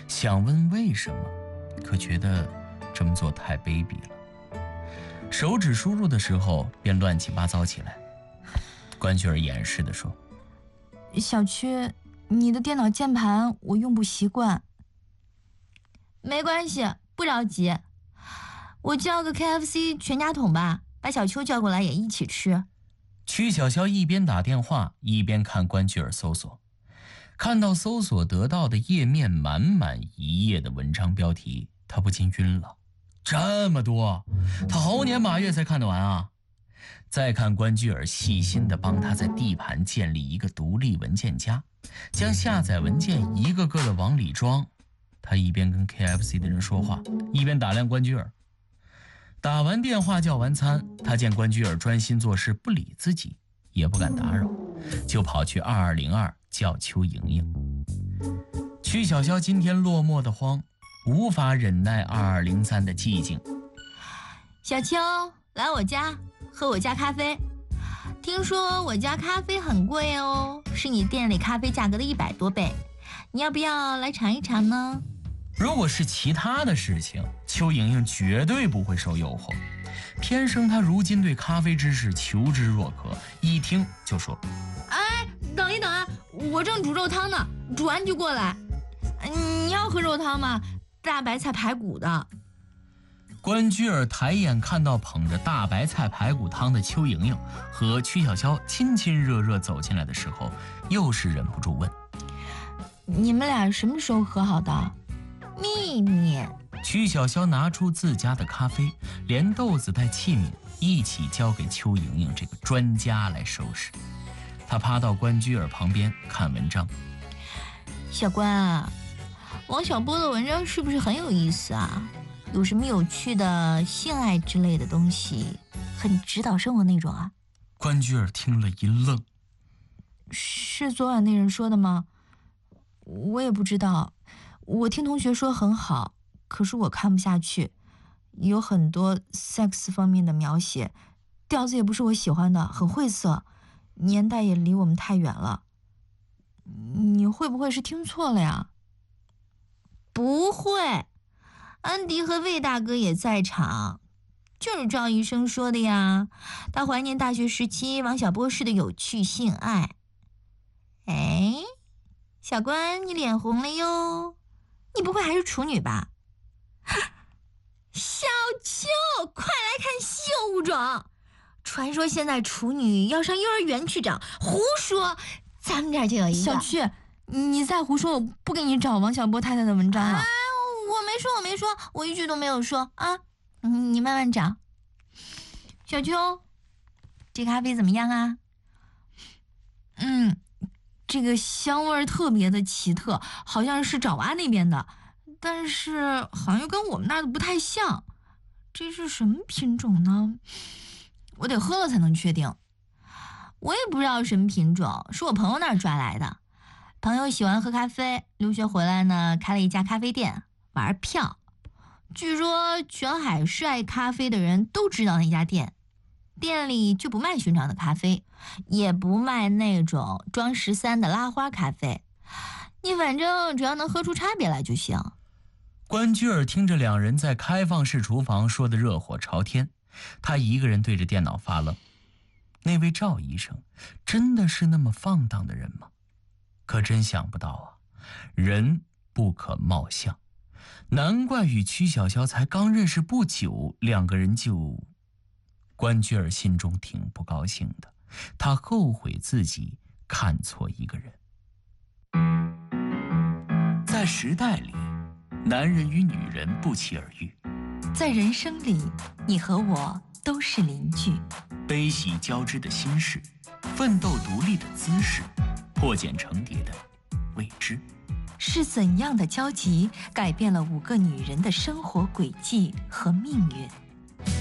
想问为什么，可觉得这么做太卑鄙了。手指输入的时候便乱七八糟起来。关雎尔掩饰地说：“ 小区，你的电脑键盘我用不习惯。”没关系，不着急。我叫个 KFC 全家桶吧，把小秋叫过来也一起吃。 曲筱绡一边打电话一边看关雎尔搜索，看到搜索得到的页面满满一页的文章标题，他不禁晕了。这么多，他猴年马月才看得完啊！再看关雎尔细心地帮他在 D 盘建立一个独立文件夹，将下载文件一个个的往里装。他一边跟 KFC 的人说话，一边打量关雎尔。打完电话叫完餐，他见关雎尔专心做事不理自己，也不敢打扰，就跑去2202叫邱莹莹。曲筱绡今天落寞的慌，无法忍耐2203的寂静。 小秋，来我家喝我家咖啡。听说我家咖啡很贵哦，是你店里咖啡价格的100多倍，你要不要来尝一尝呢？ 如果是其他的事情，邱莹莹绝对不会受诱惑。偏生她如今对咖啡知识求知若渴，一听就说：“ 哎，等一等啊，我正煮肉汤呢，煮完就过来。你要喝肉汤吗？大白菜排骨的。” 关雎尔抬眼看到捧着大白菜排骨汤的邱莹莹和曲筱绡亲亲热热走进来的时候，又是忍不住问：“ 你们俩什么时候和好的？”秘密。 曲筱绡拿出自家的咖啡，连豆子带器皿一起交给邱莹莹这个专家来收拾。她趴到关雎尔旁边看文章。 小关啊，王小波的文章是不是很有意思啊？有什么有趣的性爱之类的东西，很指导生活那种啊？ 关雎尔听了一愣。 是昨晚那人说的吗？我也不知道，我听同学说很好，可是我看不下去，有很多 sex 方面的描写，调子也不是我喜欢的，很晦涩，年代也离我们太远了。你会不会是听错了呀？不会，安迪和魏大哥也在场，就是赵医生说的呀，他怀念大学时期王小波式的有趣性爱。哎，小关，你脸红了哟，你不会还是处女吧？小秋，快来看稀有物种！传说现在处女要上幼儿园去找，胡说！咱们这儿就有一个。小趣，你再胡说，我不给你找王小波太太的文章了。我没说，我一句都没有说啊！你慢慢找。小秋，这咖啡怎么样啊？这个香味特别的奇特，好像是爪哇那边的，但是好像又跟我们那儿的不太像。这是什么品种呢？我得喝了才能确定。我也不知道什么品种，是我朋友那儿抓来的。朋友喜欢喝咖啡，留学回来呢，开了一家咖啡店，玩票。据说全海市爱咖啡的人都知道那家店。店里就不卖寻常的咖啡，也不卖那种装13的拉花咖啡，你反正只要能喝出差别来就行。 关雎尔听着两人在开放式厨房说得热火朝天，他一个人对着电脑发愣。那位赵医生真的是那么放荡的人吗？可真想不到啊，人不可貌相，难怪与曲筱绡才刚认识不久，两个人就……关雎尔心中挺不高兴的，他后悔自己看错一个人。在时代里，男人与女人不期而遇， 在人生里，你和我都是邻居。 悲喜交织的心事，奋斗独立的姿势，破茧成蝶的未知。 是怎样的交集改变了5个女人的生活轨迹和命运？